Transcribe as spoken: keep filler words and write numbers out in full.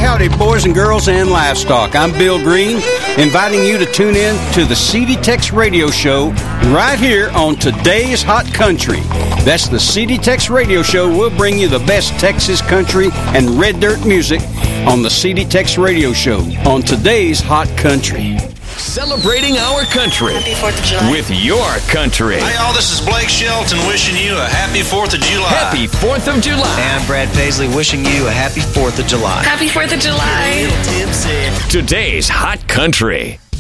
howdy, boys and girls and livestock. I'm Bill Green, inviting you to tune in to the C D Tex Radio Show right here on Today's Hot Country. That's the C D Tex Radio Show. We'll bring you the best Texas country and red dirt music on the C D Tex Radio Show on Today's Hot Country. Celebrating our country. Happy fourth of July. With your country. Hey, all, this is Blake Shelton wishing you a happy fourth of July. Happy fourth of July. And Brad Paisley wishing you a happy fourth of July. Happy fourth of July. Today's Hot Country.